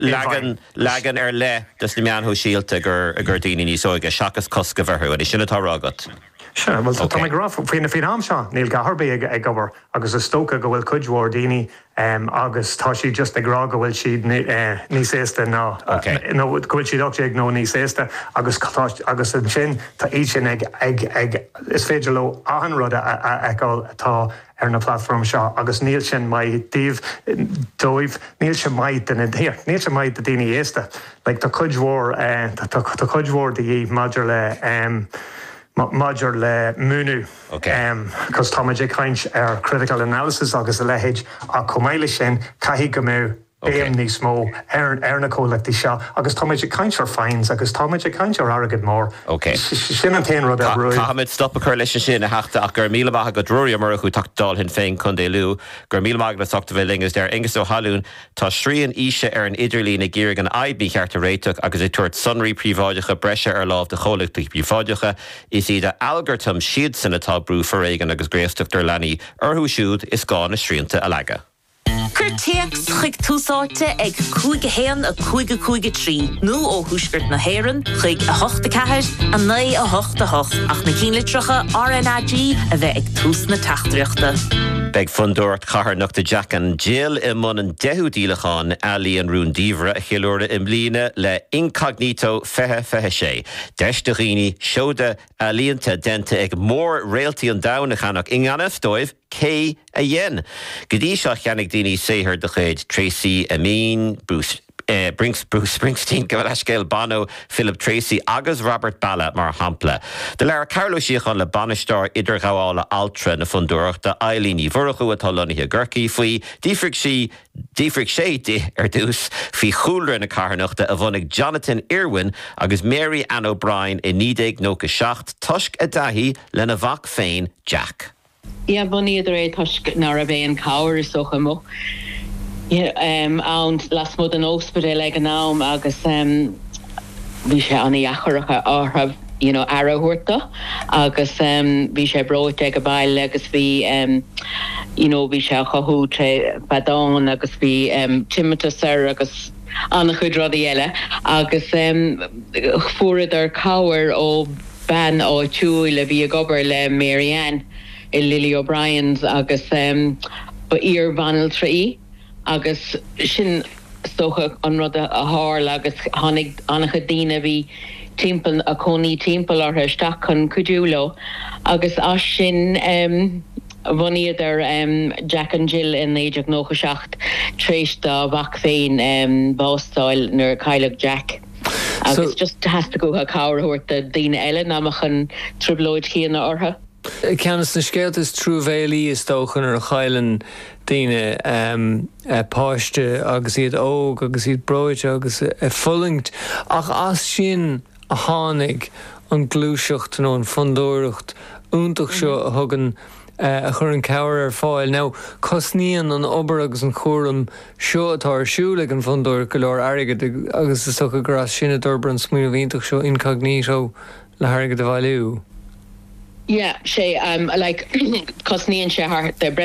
legan le dus na meanthú síalta gur daoine ní sóige seachas cosca bharthú a sinna tá rágat. Sure, well, tá graf faoin am seo níl gaharbé ag gobar agus is tóca go bhfuil cuidhór daoine agus tá si just ag rá go bhfuil siad níos éasta ná gohfuil siad ag nó níos éasta agus an sin tá iad sin ag is féidir le ahan rud agáil atá ar na platform seo agus níl sin mai dóibh níl sin maid níl sin maid a daoine éasta le tá cuidhór de maidir le Module le múnú. Cos táid caint ar critical analysis agus a lehéid a comáile sin caihí go mú béim níos mó ar na cólachtí seo agus táid caint ar fines agus táid caint ar agad mór. Sin an taon rud a brú. Táid stop a chur leis sin a heachta ach gur míle maithe go drúí mar chu tachtdal hin féin chun déú gur míle maithe le soachta bheith lingus der ingus ó halún tá sríon ise ar an idirlín na ggéir an aibí cheart a réiteach agus é tuairt sunraí príomháideacha breise ar láh de cholachtí príomháideacha is iad a algortam siad san atá brú for éigen agus gréasteachtar lenaí arthú siúd is gá na sríonta a leaga. Curteax chuig túsáte ag cúige héan a cúige trí. Nú ó húsgurt na héran chuig a hochta ceair a naí a hochta hoch ach na cínlitrocha RNAG a bheith ag tús na tachtreachta. Beg fundúirt chahar nachta Jack an Jill I mun an 10 dílachán Ellie an rún díomhra a chéilúra im lína le incognito fehe sé. Deiste ghini seoda Elíonta denta ag mór réaltaí an damna chanach inganna dóibh cé a dhéen. Godí seo cheannig daoine séhir de chuid Tracy Amin, Bruce Springsteen, Gael Bono, Philip Tracy agus Robert Balla mar hampla. De leir Carlo Síochan le banistar idir gáála altra na fundúach de Eileen Bhurchu atá lonithe gurcií faoi dífric sé ar dús fhí chúlra na carnachta a bhanig Jonathan Irwin agus Mary Ann O'Brien I 1997 tuisc a dahí le na bhac féin Jack. Ja, bunny idir é tuisc nar a bhéon cabhair is socha mo. An las mud an ospedal ag an nám agus bhí sé anna dheacharacha áthab arahúirta agus bhí sé bróid ag a bail agus bhí bhí sé chothú tre badán agus bhí timimitasar agus anna chud rudaí eile agus fuair ar cabhair ó ban ó túil a bhí a gobar le Mary Ann I Lily O'Brien's agus ba ír vanil trí agus sin stocha an rud a háir agus tháinig annach daine bhí timppel a coní timppel ar thuisteach chun cuidúló agus as sin bhaníiad ar Jack and Jill in 1997 tréis dá bhac féin bástáil nuair caiileach Jack. Agus just has to go a cabhair the daine eile amach an triblóid chéanna ortha. Ceannas na scéaltas trúbhéalaí is tóchan ar chaileann daoine páiste agus iad óg agus iad bróid agus fullingt ach as sin a tháinig an glúiseacht nó an fundúireacht úntaach seo a thugann a chur an cabhair ar fáil. Now, cosníon an obair agus an chóram seo atá ar siú le an fundúir go leor airgid agus is socha gras sinna d'obair an smuoineh iontaach seo incognito le hairgid a bhailiú. Yeah, sé like cosníonn sé the